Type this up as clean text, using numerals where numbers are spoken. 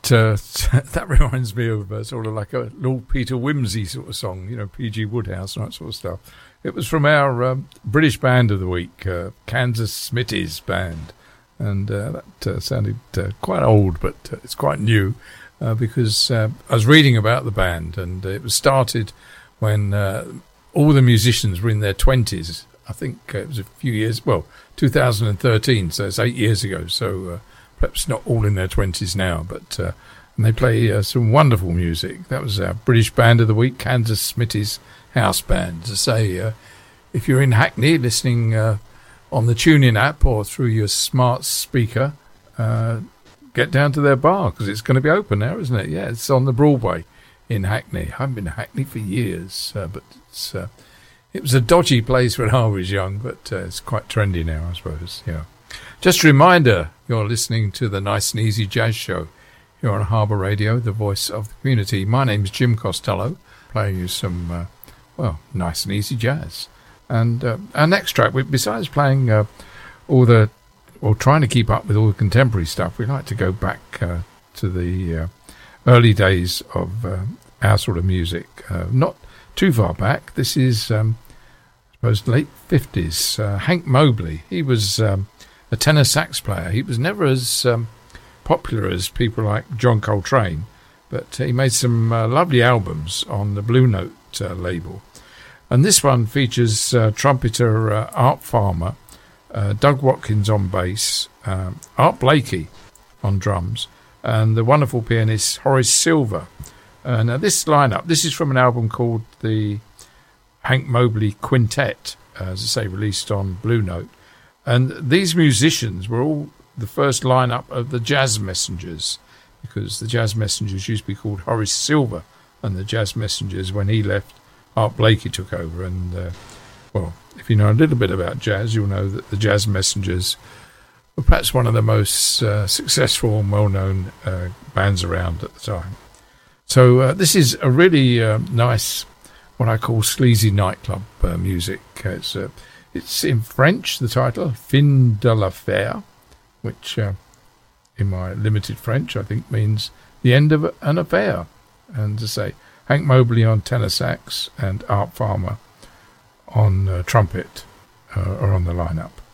that reminds me of sort of like a Lord Peter Wimsey sort of song, P.G. Woodhouse and that sort of stuff. It was from our British Band of the Week, Kansas Smitty's Band. And that sounded quite old, but it's quite new because I was reading about the band, and it was started when all the musicians were in their 20s. I think it was a few years, 2013, so it's 8 years ago. So perhaps not all in their 20s now, but and they play some wonderful music. That was our British Band of the Week, Kansas Smitty's House Band. To say, if you're in Hackney listening on the TuneIn app or through your smart speaker, get down to their bar because it's going to be open now, isn't it? Yeah, it's on the Broadway in Hackney. I haven't been to Hackney for years, but it was a dodgy place when I was young, but it's quite trendy now, I suppose. Yeah. Just a reminder, you're listening to the Nice and Easy Jazz Show here on Harbour Radio, the voice of the community. My name's Jim Costello, playing you some, nice and easy jazz. And our next track, besides playing trying to keep up with all the contemporary stuff, we like to go back to the early days of our sort of music. Not too far back. This is, I suppose, late 50s. Hank Mobley, he was a tenor sax player. He was never as popular as people like John Coltrane, but he made some lovely albums on the Blue Note label. And this one features trumpeter Art Farmer, Doug Watkins on bass, Art Blakey on drums, and the wonderful pianist Horace Silver. Now this lineup, this is from an album called the Hank Mobley Quintet, as I say, released on Blue Note. And these musicians were all the first lineup of the Jazz Messengers, because the Jazz Messengers used to be called Horace Silver, and the Jazz Messengers, when he left, Art Blakey took over. And if you know a little bit about jazz, you'll know that the Jazz Messengers were perhaps one of the most successful and well-known bands around at the time. So this is a really nice, what I call sleazy nightclub music. It's in French, the title, Fin de l'affaire, which in my limited French I think means the end of an affair. And to say, Hank Mobley on tenor sax and Art Farmer on trumpet are on the lineup.